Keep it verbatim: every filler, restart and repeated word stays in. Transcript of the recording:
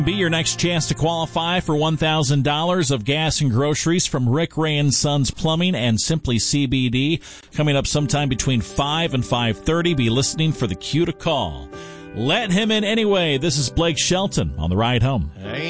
Be your next chance to qualify for one thousand dollars of gas and groceries from Rick Ray and Sons Plumbing and Simply C B D. Coming up sometime between five and five thirty. Be listening for the cue to call. Let him in anyway. This is Blake Shelton on the ride home. Hey.